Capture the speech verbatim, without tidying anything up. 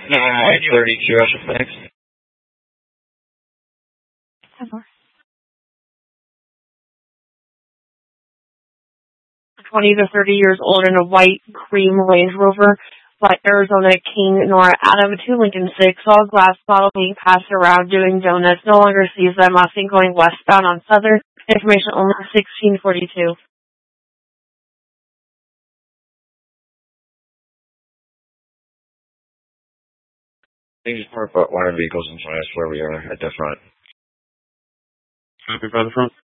Nine thirty-two, thanks. twenty to thirty years old in a white cream Range Rover by Arizona King Nora Adam to Lincoln six, saw a glass bottle being passed around doing donuts, no longer sees them, Mustang going westbound on Southern, information only sixteen forty-two. They just park about one of the vehicles in front of us where we are at the front. Copy by the front.